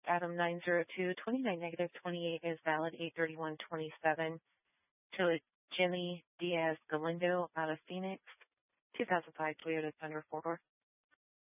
Adam 902, 29 negative 28 is valid 8/31/27. To Jimmy Diaz Galindo out of Phoenix, 2005 Toyota Thunder 4-door.